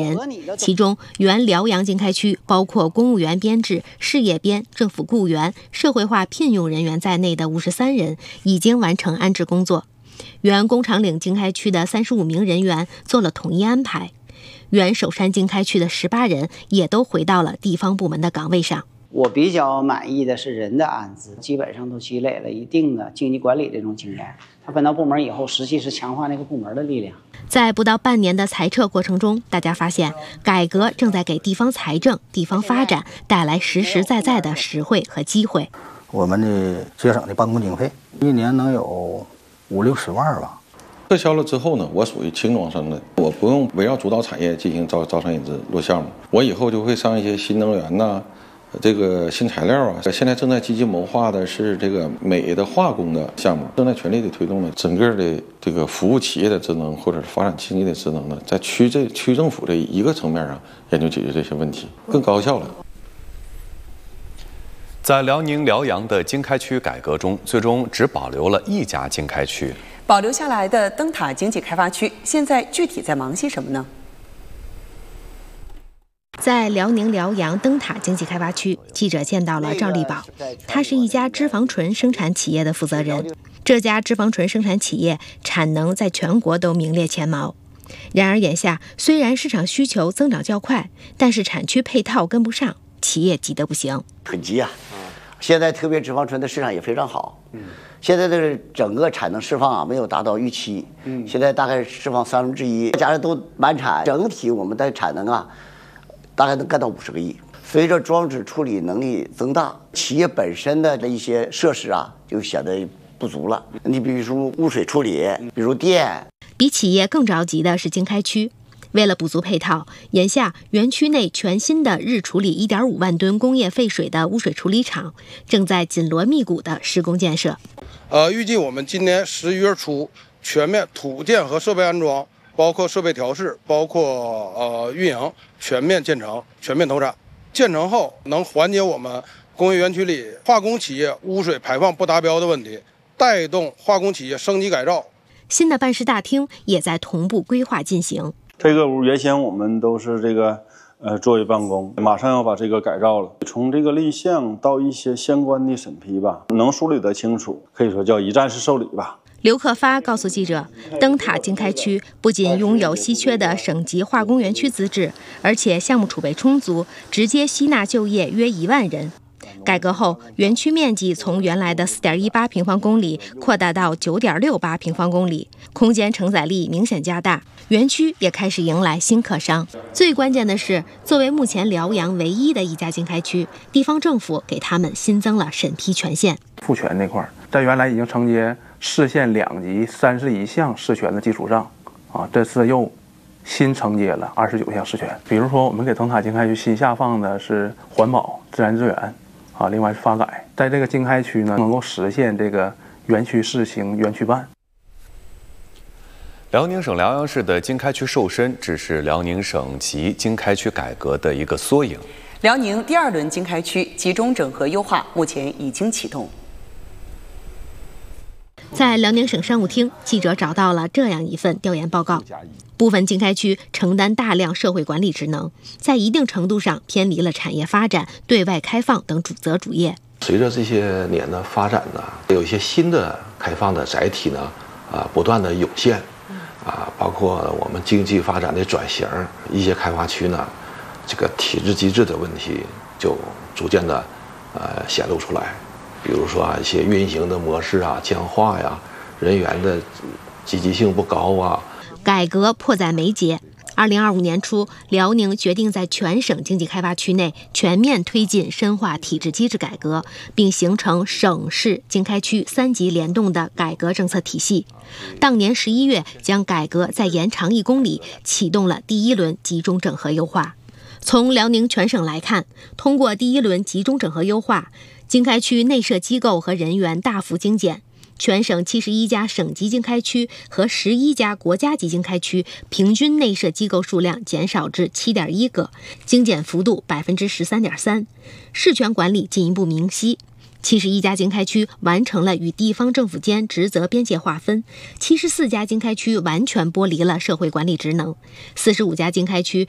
人，其中原辽阳经开区包括公务员编制、事业编、政府雇员、社会化聘用人员在内的53人已经完成安置工作。原工厂岭经开区的35名人员做了统一安排，原首山经开区的18人也都回到了地方部门的岗位上。 我比较满意的是人的安置，基本上都积累了一定的经济管理这种经验。他分到部门以后，实际是强化那个部门的力量。 在不到半年的裁撤过程中，大家发现改革正在给地方财政、地方发展带来实实在在的实惠和机会。 我们的节省的办公经费，一年能有50-60万吧。 撤销了之后呢，我属于轻装生的，我不用围绕主导产业进行招商引资落项目，我以后就会上一些新能源呐。这个新材料啊，现在正在积极谋划的是这个镁的化工的项目，正在全力的推动的整个的这个服务企业的职能或者是发展经济的职能呢，在区政府这一个层面上研究解决这些问题，更高效了。 在辽宁辽阳的经开区改革中，最终只保留了一家经开区。 保留下来的灯塔经济开发区，现在具体在忙些什么呢？ 在辽宁辽阳灯塔经济开发区，记者见到了赵立宝，他是一家脂肪醇生产企业的负责人。这家脂肪醇生产企业产能在全国都名列前茅。然而眼下虽然市场需求增长较快，但是产区配套跟不上，企业急得不行。 很急啊！现在特别脂肪醇的市场也非常好。现在的整个产能释放啊没有达到预期。现在大概释放1/3，加上都满产，整体我们的产能啊。大概能干到50个亿。随着装置处理能力增大，企业本身的一些设施啊就显得不足了。你比如说污水处理，比如电。 比企业更着急的是经开区，为了补足配套，眼下园区内全新的日处理1.5万吨工业废水的污水处理厂正在紧锣密鼓的施工建设。 预计我们今年11月初全面土建和设备安装。包括设备调试，包括运营，全面建成，全面投产。建成后能缓解我们工业园区里化工企业污水排放不达标的问题，带动化工企业升级改造。 新的办事大厅也在同步规划进行。 这个屋原先我们都是这个座位办公，马上要把这个改造了。从这个立项到一些相关的审批吧，能梳理得清楚，可以说叫一站式受理吧。 刘克发告诉记者，灯塔经开区不仅拥有稀缺的省级化工园区资质，而且项目储备充足，直接吸纳就业约1万人。改革后，园区面积从原来的4.18平方公里扩大到9.68平方公里，空间承载力明显加大，园区也开始迎来新客商。最关键的是，作为目前辽阳唯一的一家经开区，地方政府给他们新增了审批权限。 赋权那块，在原来已经承接市县2级31项事权的基础上，这次又新承接了29项事权。比如说，我们给灯塔经开区新下放的是环保、自然资源，另外是发改。在这个经开区呢，能够实现这个园区试行、园区办。 辽宁省辽阳市的经开区瘦身，只是辽宁省级经开区改革的一个缩影。 辽宁第2轮经开区集中整合优化目前已经启动。 在辽宁省商务厅，记者找到了这样一份调研报告：部分经开区承担大量社会管理职能，在一定程度上偏离了产业发展、对外开放等主责主业。 随着这些年的发展呢，有一些新的开放的载体呢，不断的涌现，包括我们经济发展的转型，一些开发区呢，这个体制机制的问题就逐渐的显露出来。比如说一些运行的模式僵化呀，人员的积极性不高啊。 改革迫在眉睫。2025年初，辽宁决定在全省经济开发区内全面推进深化体制机制改革，并形成省市经开区3级联动的改革政策体系。当年11月，将改革再延长1公里，启动了第1轮集中整合优化。从辽宁全省来看，通过第1轮集中整合优化，经开区内设机构和人员大幅精简，全省71家省级经开区和11家国家级经开区平均内设机构数量减少至7.1个，精简幅度13.3%，事权管理进一步明晰。71家经开区完成了与地方政府间职责边界划分，74家经开区完全剥离了社会管理职能，45家经开区